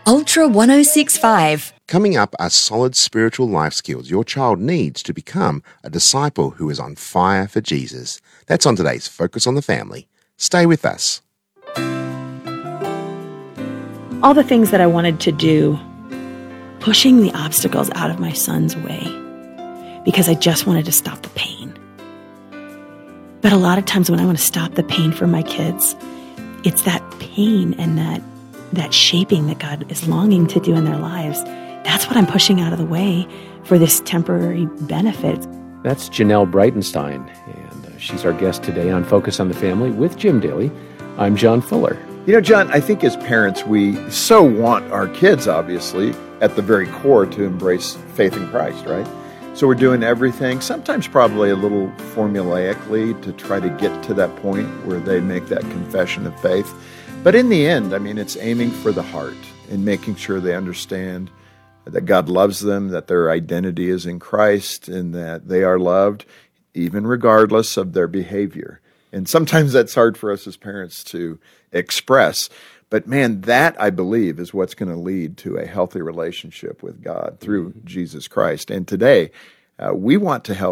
Ultra 1065. Coming up are solid spiritual life skills your child needs to become a disciple who is on fire for Jesus. That's on today's Focus on the Family. Stay with us. All the things that I wanted to do, pushing the obstacles out of my son's way because I just wanted to stop the pain. But a lot of times when I want to stop the pain for my kids, it's that pain and that shaping that God is longing to do in their lives. That's what I'm pushing out of the way for this temporary benefit. That's Janelle Breitenstein, and she's our guest today on Focus on the Family with Jim Daly. I'm John Fuller. You know, John, I think as parents, we so want our kids, obviously, at the very core to embrace faith in Christ, right? So we're doing everything, sometimes probably a little formulaically, to try to get to that point where they make that confession of faith. But in the end, I mean, it's aiming for the heart and making sure they understand that God loves them, that their identity is in Christ, and that they are loved, even regardless of their behavior. And sometimes that's hard for us as parents to express. But man, that, I believe, is what's going to lead to a healthy relationship with God through Jesus Christ. And today, we want to help